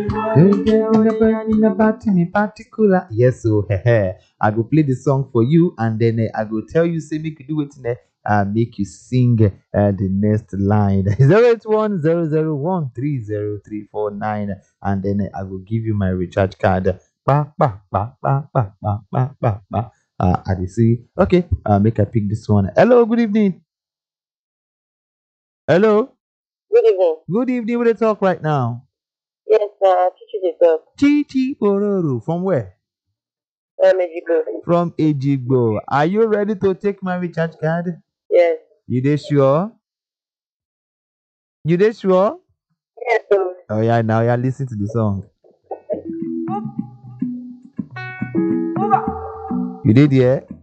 In about me particular. Yes, so I go play the song for you, and then I go tell you, say make you do it, make you sing the next line. 08100130349, and then I will give you my recharge card. Ba, ba, ba, ba, ba, ba, ba, ba, ba. I dey see. Okay, make I pick this one. Hello, good evening. Hello, Good evening. good evening. We dey talk right now. Yes, Chichi the dog. Chi Chi Bororo. From where? Ejigo. From Ejigbo. Are you ready to take my recharge card? Yes. You dey sure? You dey sure? Yes, so Oh yeah, now yeah, listen to the song. You did, yeah?